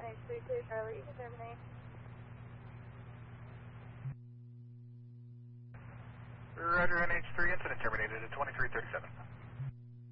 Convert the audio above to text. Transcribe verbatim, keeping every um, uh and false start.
N H three, clear Charlie, you can terminate. Roger, N H three, incident terminated at twenty-three thirty-seven.